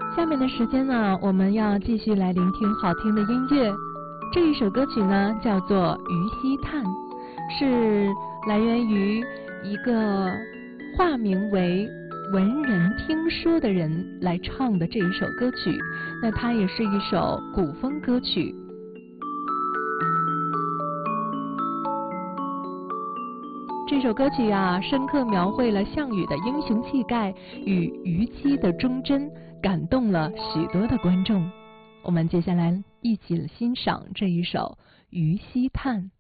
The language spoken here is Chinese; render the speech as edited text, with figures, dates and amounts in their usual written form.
下面的时间呢，我们要继续来聆听好听的音乐。这一首歌曲呢，叫做《于西叹》，是来源于一个化名为文人听说的人来唱的这一首歌曲。那它也是一首古风歌曲。这首歌曲啊，深刻描绘了项羽的英雄气概与虞姬的忠贞，感动了许多的观众。我们接下来一起欣赏这一首《于西叹》。